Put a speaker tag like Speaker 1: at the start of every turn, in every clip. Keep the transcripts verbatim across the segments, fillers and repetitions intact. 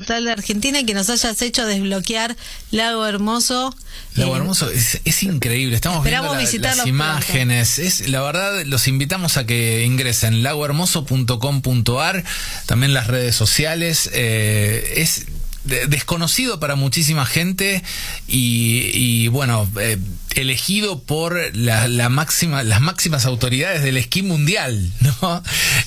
Speaker 1: total de Argentina y que nos hayas hecho desbloquear Lago Hermoso.
Speaker 2: Lago
Speaker 1: eh,
Speaker 2: Hermoso es, es increíble, estamos viendo la, las imágenes, es, la verdad los invitamos a que ingresen lago hermoso punto com punto a r, también las redes sociales, eh, es desconocido para muchísima gente y, y bueno, eh, elegido por la, la máxima, las máximas autoridades del esquí mundial, ¿no?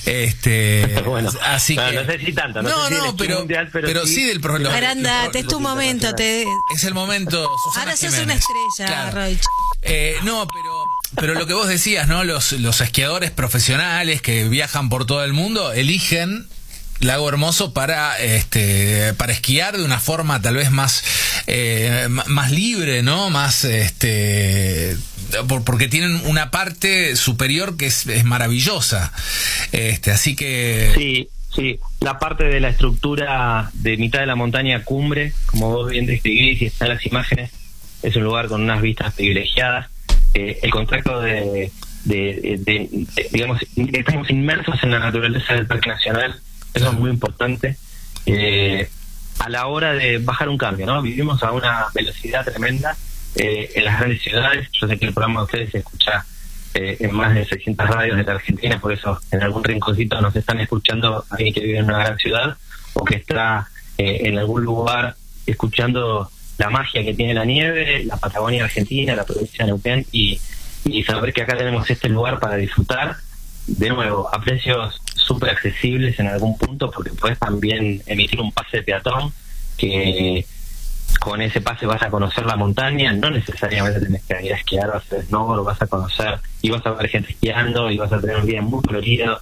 Speaker 2: Este,
Speaker 3: bueno,
Speaker 2: así
Speaker 3: no,
Speaker 2: que
Speaker 3: no sé si tanto, no,
Speaker 2: no,
Speaker 3: sé si
Speaker 2: no, pero,
Speaker 3: mundial, pero,
Speaker 2: pero sí,
Speaker 3: sí
Speaker 2: del pro,
Speaker 1: Aranda, este es tu momento, te...
Speaker 2: es el momento. Susana
Speaker 1: Ahora sos
Speaker 2: Jiménez.
Speaker 1: una estrella,
Speaker 2: Claro.
Speaker 1: Roich.
Speaker 2: Eh, no, pero pero lo que vos decías, ¿no? Los los esquiadores profesionales que viajan por todo el mundo eligen Lago Hermoso para este para esquiar de una forma tal vez más eh, más libre, ¿no? Más este por, porque tienen una parte superior que es, es maravillosa. Este, así que
Speaker 3: sí, sí, la parte de la estructura de mitad de la montaña cumbre, como vos bien describís y están las imágenes, es un lugar con unas vistas privilegiadas. Eh, el contacto de, de, de, de, de digamos, estamos inmersos en la naturaleza del Parque Nacional. Eso es muy importante eh, a la hora de bajar un cambio, ¿no? Vivimos a una velocidad tremenda eh, en las grandes ciudades. Yo sé que el programa de ustedes se escucha eh, en más de seiscientas radios de la Argentina, por eso en algún rinconcito nos están escuchando alguien que vive en una gran ciudad o que está eh, en algún lugar escuchando la magia que tiene la nieve, la Patagonia Argentina, la provincia de Neuquén, y, y saber que acá tenemos este lugar para disfrutar, de nuevo, a precios súper accesibles en algún punto, porque puedes también emitir un pase de peatón, que con ese pase vas a conocer la montaña, no necesariamente tenés que ir a esquiar o a hacer snowboard, vas a conocer, y vas a ver gente esquiando, y vas a tener un día muy colorido,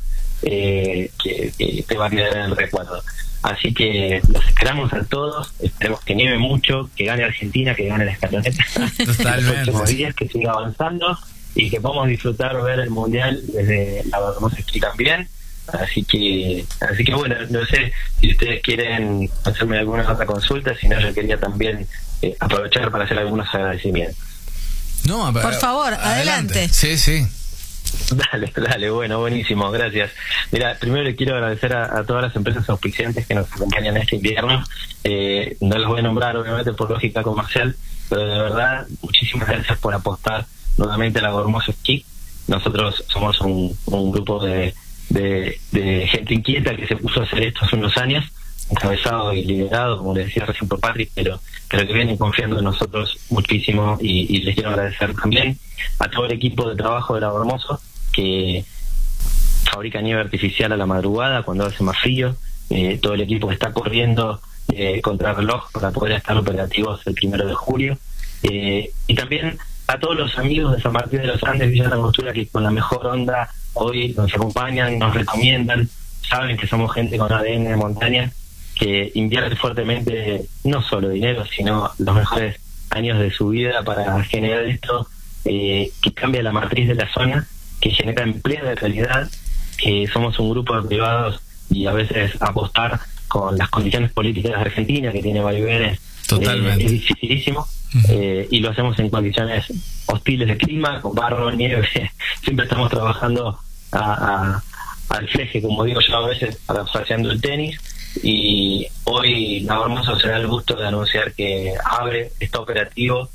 Speaker 3: eh, que, que te va a quedar en el recuerdo. Así que los esperamos a todos, esperemos que nieve mucho, que gane Argentina, que gane la escaloneta,
Speaker 2: totalmente,
Speaker 3: los próximos días, que siga avanzando y que podamos disfrutar ver el mundial desde la Hermosa Esquí también. Así que, así que bueno, no sé si ustedes quieren hacerme alguna otra consulta, si no yo quería también eh, aprovechar para hacer algunos agradecimientos.
Speaker 2: no,
Speaker 1: Por favor, adelante.
Speaker 2: adelante. Sí, sí.
Speaker 3: Dale, dale, bueno, buenísimo, gracias. Mira, primero le quiero agradecer a, a todas las empresas auspiciantes que nos acompañan este invierno. Eh, no las voy a nombrar, obviamente, por lógica comercial, pero de verdad, muchísimas gracias por apostar nuevamente a Lago Hermoso Esquí. Nosotros somos un, un grupo de, de, de gente inquieta que se puso a hacer esto hace unos años, encabezado y liderado, como le decía recién por Patrick, pero, pero que vienen confiando en nosotros muchísimo, y, y les quiero agradecer también a todo el equipo de trabajo de Lago Hermoso, que fabrica nieve artificial a la madrugada cuando hace más frío, eh, todo el equipo que está corriendo eh, contra reloj para poder estar operativos el primero de julio, eh, y también a todos los amigos de San Martín de los Andes, Villa Langostura, que con la mejor onda hoy nos acompañan, nos recomiendan, saben que somos gente con A D N de montaña, que invierte fuertemente no solo dinero, sino los mejores años de su vida para generar esto, eh, que cambia la matriz de la zona, que genera empleo de calidad, que somos un grupo de privados y a veces apostar con las condiciones políticas de Argentina, que tiene vaivenes,
Speaker 2: Totalmente.
Speaker 3: eh, es dificilísimo. Eh, y lo hacemos en condiciones hostiles de clima, con barro, nieve. Siempre estamos trabajando a, a, al fleje, como digo yo a veces, parafraseando el tenis. Y hoy Lago Hermoso se da el gusto de anunciar que abre, está operativo,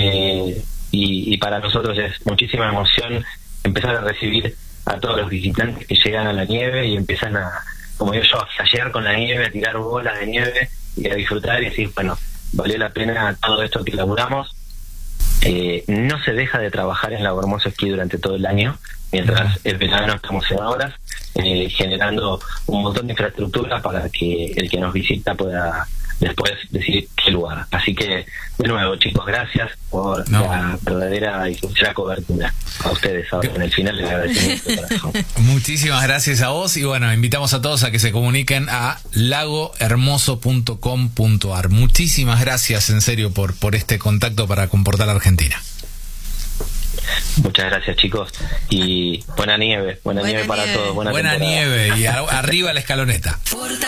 Speaker 3: eh, y, y para nosotros es muchísima emoción empezar a recibir a todos los visitantes que llegan a la nieve y empiezan a, como digo yo, a flashear con la nieve, a tirar bolas de nieve y a disfrutar y decir, bueno, valió la pena todo esto que elaboramos. Eh, no se deja de trabajar en Lago Hermoso Esquí durante todo el año, mientras el verano estamos en obras, eh, generando un montón de infraestructura para que el que nos visita pueda después decir qué lugar. Así que, de nuevo, chicos, gracias por no. la verdadera y sincera cobertura. A ustedes ahora en el final les agradecemos de corazón.
Speaker 2: Muchísimas gracias a vos y bueno, invitamos a todos a que se comuniquen a lago hermoso punto com punto a r. Muchísimas gracias en serio por, por este contacto para Comportar Argentina.
Speaker 3: Muchas gracias, chicos, y buena nieve, buena, buena nieve para nieve. todos. Buena,
Speaker 2: buena nieve y a, arriba la escaloneta.